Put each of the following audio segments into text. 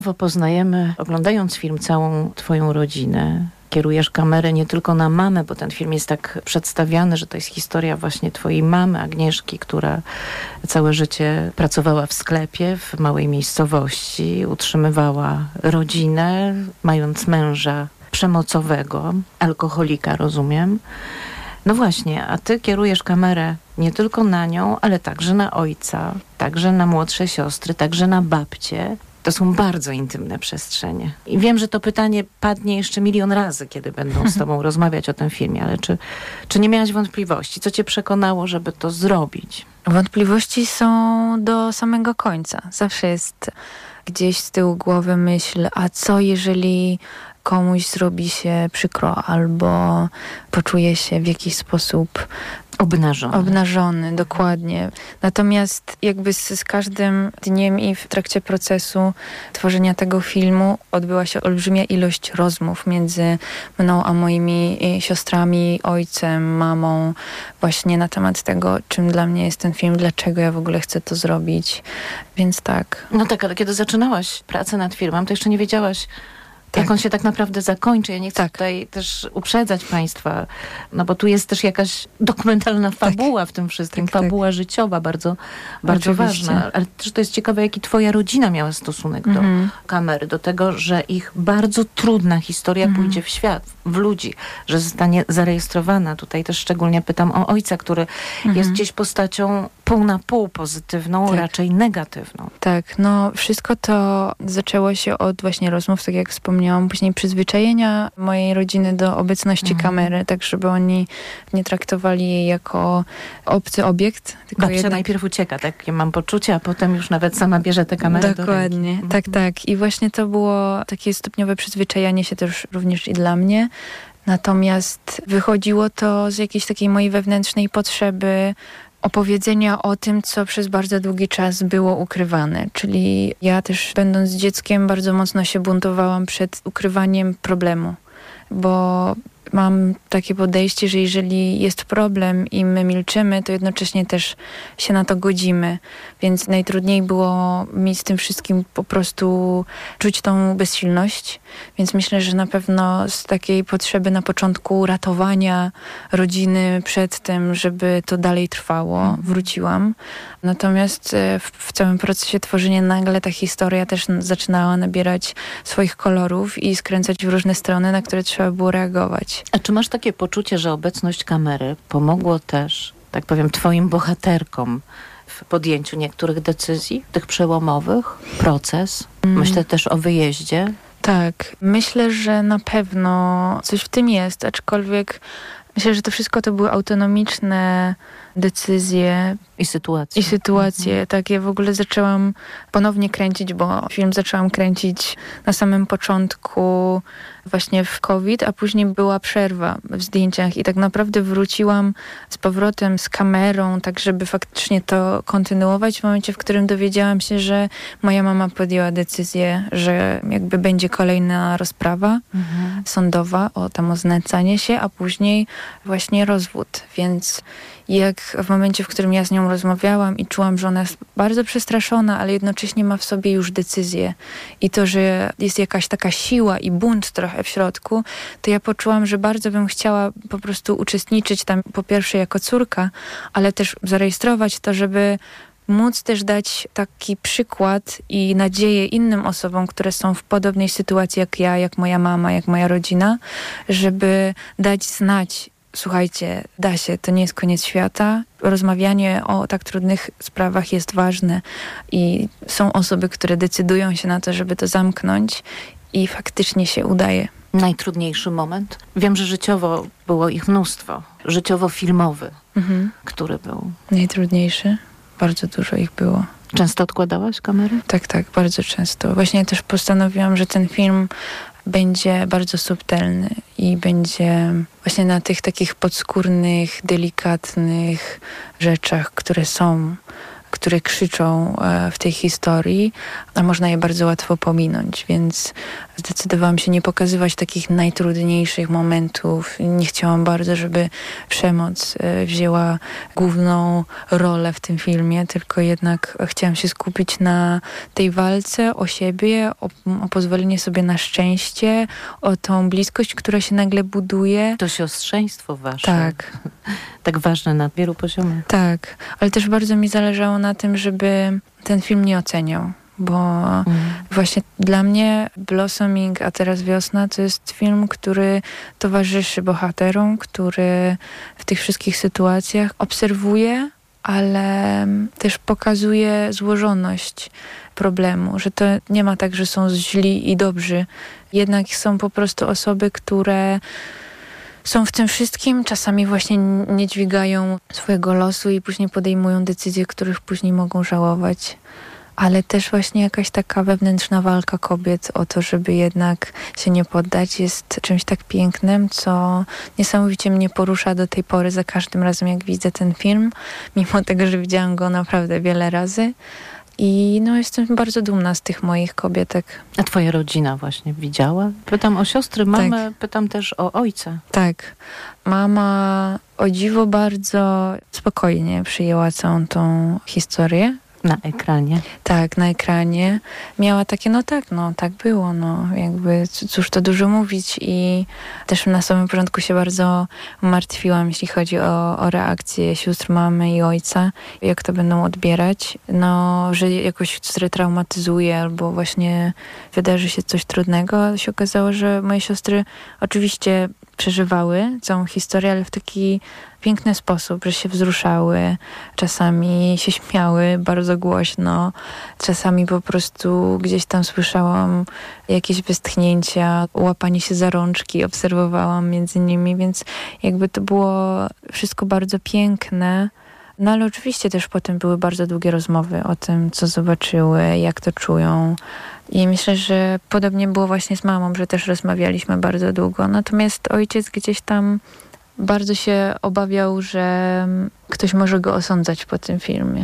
Poznajemy, oglądając film, całą twoją rodzinę. Kierujesz kamerę nie tylko na mamę, bo ten film jest tak przedstawiany, że to jest historia właśnie twojej mamy, Agnieszki, która całe życie pracowała w sklepie w małej miejscowości, utrzymywała rodzinę, mając męża przemocowego, alkoholika, rozumiem. No właśnie, a ty kierujesz kamerę nie tylko na nią, ale także na ojca, także na młodsze siostry, także na babcie. To są bardzo intymne przestrzenie. I wiem, że to pytanie padnie jeszcze milion razy, kiedy będą z tobą rozmawiać o tym filmie, ale czy nie miałaś wątpliwości? Co cię przekonało, żeby to zrobić? Wątpliwości są do samego końca. Zawsze jest gdzieś z tyłu głowy myśl, a co jeżeli komuś zrobi się przykro albo poczuje się w jakiś sposób obnażony, dokładnie. Natomiast jakby z każdym dniem i w trakcie procesu tworzenia tego filmu odbyła się olbrzymia ilość rozmów między mną a moimi siostrami, ojcem, mamą, właśnie na temat tego, czym dla mnie jest ten film, dlaczego ja w ogóle chcę to zrobić. Więc tak. No tak, ale kiedy zaczynałaś pracę nad filmem, to jeszcze nie wiedziałaś, jak on się tak naprawdę zakończy. Ja nie chcę tutaj też uprzedzać państwa, no bo tu jest też jakaś dokumentalna fabuła w tym wszystkim, fabuła życiowa, bardzo, bardzo ważna. Ale też to jest ciekawe, jaki twoja rodzina miała stosunek do kamery, do tego, że ich bardzo trudna historia pójdzie w świat, w ludzi, że zostanie zarejestrowana. Tutaj też szczególnie pytam o ojca, który jest gdzieś postacią pół na pół pozytywną, raczej negatywną. Tak, no wszystko to zaczęło się od właśnie rozmów, tak jak wspomniałam, później przyzwyczajenia mojej rodziny do obecności kamery, tak żeby oni nie traktowali jej jako obcy obiekt. Tylko babcia najpierw ucieka, takie mam poczucie, a potem już nawet sama bierze tę kamerę dokładnie, do ręki. Tak. I właśnie to było takie stopniowe przyzwyczajanie się też również i dla mnie. Natomiast wychodziło to z jakiejś takiej mojej wewnętrznej potrzeby opowiedzenia o tym, co przez bardzo długi czas było ukrywane. Czyli ja też, będąc dzieckiem, bardzo mocno się buntowałam przed ukrywaniem problemu, bo mam takie podejście, że jeżeli jest problem i my milczymy, to jednocześnie też się na to godzimy. Więc najtrudniej było mi z tym wszystkim po prostu czuć tą bezsilność. Więc myślę, że na pewno z takiej potrzeby na początku ratowania rodziny przed tym, żeby to dalej trwało, wróciłam. Natomiast w całym procesie tworzenia nagle ta historia też zaczynała nabierać swoich kolorów i skręcać w różne strony, na które trzeba było reagować. A czy masz takie poczucie, że obecność kamery pomogło też, tak powiem, twoim bohaterkom w podjęciu niektórych decyzji, tych przełomowych, proces? Myślę też o wyjeździe. Tak, myślę, że na pewno coś w tym jest, aczkolwiek myślę, że to wszystko to były autonomiczne decyzje i sytuacje. Tak, ja w ogóle zaczęłam ponownie kręcić, bo film zaczęłam kręcić na samym początku właśnie w COVID, a później była przerwa w zdjęciach i tak naprawdę wróciłam z powrotem z kamerą, tak żeby faktycznie to kontynuować w momencie, w którym dowiedziałam się, że moja mama podjęła decyzję, że jakby będzie kolejna rozprawa sądowa o znęcanie się, a później właśnie rozwód, więc jak w momencie, w którym ja z nią rozmawiałam i czułam, że ona jest bardzo przestraszona, ale jednocześnie ma w sobie już decyzję i to, że jest jakaś taka siła i bunt trochę w środku, to ja poczułam, że bardzo bym chciała po prostu uczestniczyć tam po pierwsze jako córka, ale też zarejestrować to, żeby móc też dać taki przykład i nadzieję innym osobom, które są w podobnej sytuacji jak ja, jak moja mama, jak moja rodzina, żeby dać znać, słuchajcie, da się, to nie jest koniec świata. Rozmawianie o tak trudnych sprawach jest ważne i są osoby, które decydują się na to, żeby to zamknąć i faktycznie się udaje. Najtrudniejszy moment? Wiem, że życiowo było ich mnóstwo. Życiowo-filmowy, który był? Najtrudniejszy? Bardzo dużo ich było. Często odkładałaś kamerę? Tak, bardzo często. Właśnie też postanowiłam, że ten film będzie bardzo subtelny i będzie właśnie na tych takich podskórnych, delikatnych rzeczach, które są które krzyczą w tej historii, a można je bardzo łatwo pominąć, więc zdecydowałam się nie pokazywać takich najtrudniejszych momentów. Nie chciałam bardzo, żeby przemoc wzięła główną rolę w tym filmie, tylko jednak chciałam się skupić na tej walce o siebie, o pozwolenie sobie na szczęście, o tą bliskość, która się nagle buduje. To siostrzeństwo wasze. Tak. Tak ważne na wielu poziomach. Tak, ale też bardzo mi zależało na tym, żeby ten film nie oceniał, bo właśnie dla mnie Blossoming, a teraz Wiosna to jest film, który towarzyszy bohaterom, który w tych wszystkich sytuacjach obserwuje, ale też pokazuje złożoność problemu, że to nie ma tak, że są źli i dobrzy. Jednak są po prostu osoby, które są w tym wszystkim, czasami właśnie nie dźwigają swojego losu i później podejmują decyzje, których później mogą żałować. Ale też właśnie jakaś taka wewnętrzna walka kobiet o to, żeby jednak się nie poddać, jest czymś tak pięknym, co niesamowicie mnie porusza do tej pory za każdym razem, jak widzę ten film, mimo tego, że widziałam go naprawdę wiele razy. I jestem bardzo dumna z tych moich kobietek. A twoja rodzina właśnie widziała? Pytam o siostry, mamę, tak. Pytam też o ojca. Tak. Mama o dziwo bardzo spokojnie przyjęła całą tą historię. Na ekranie? Tak, na ekranie. Miała takie, tak było, jakby cóż to dużo mówić i też na samym początku się bardzo martwiłam, jeśli chodzi o reakcję sióstr, mamy i ojca, jak to będą odbierać, że jakoś zretraumatyzuje albo właśnie wydarzy się coś trudnego. Się okazało, że moje siostry oczywiście przeżywały całą historię, ale w taki piękny sposób, że się wzruszały, czasami się śmiały bardzo głośno, czasami po prostu gdzieś tam słyszałam jakieś westchnięcia, łapanie się za rączki, obserwowałam między nimi, więc jakby to było wszystko bardzo piękne. Ale oczywiście też potem były bardzo długie rozmowy o tym, co zobaczyły, jak to czują. I myślę, że podobnie było właśnie z mamą, że też rozmawialiśmy bardzo długo. Natomiast ojciec gdzieś tam bardzo się obawiał, że ktoś może go osądzać po tym filmie.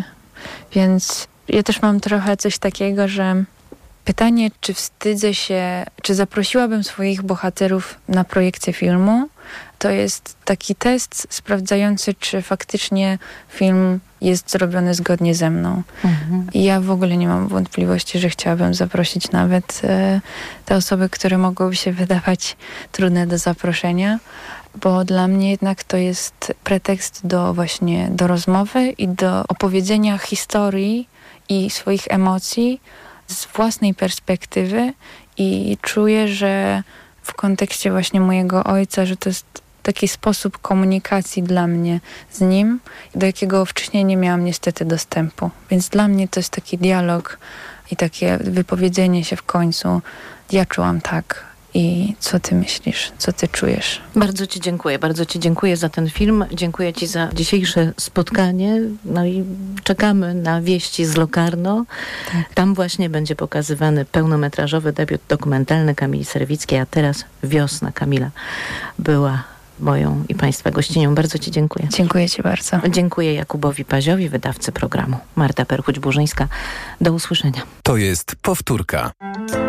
Więc ja też mam trochę coś takiego, że pytanie, czy wstydzę się, czy zaprosiłabym swoich bohaterów na projekcję filmu, to jest taki test sprawdzający, czy faktycznie film jest zrobiony zgodnie ze mną. I ja w ogóle nie mam wątpliwości, że chciałabym zaprosić nawet te osoby, które mogłyby się wydawać trudne do zaproszenia, bo dla mnie jednak to jest pretekst do rozmowy i do opowiedzenia historii i swoich emocji z własnej perspektywy i czuję, że w kontekście właśnie mojego ojca, że to jest taki sposób komunikacji dla mnie z nim, do jakiego wcześniej nie miałam niestety dostępu. Więc dla mnie to jest taki dialog i takie wypowiedzenie się w końcu. Ja czułam tak. I co ty myślisz? Co ty czujesz? Bardzo ci dziękuję za ten film. Dziękuję ci za dzisiejsze spotkanie. I czekamy na wieści z Locarno. Tak. Tam właśnie będzie pokazywany pełnometrażowy debiut dokumentalny Kamili Serwickiej, a teraz Wiosna. Kamila była moją i państwa gościnią. Bardzo ci dziękuję. Dziękuję ci bardzo. Dziękuję Jakubowi Paziowi, wydawcy programu. Marta Perchuć-Burzyńska. Do usłyszenia. To jest powtórka.